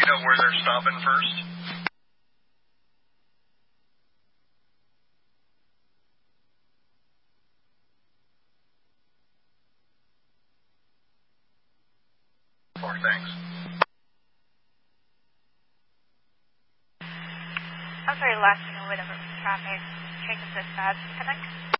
know where they're stopping first? Thanks. I'm sorry, last minute, whatever traffic. Check the dispatch. Connect.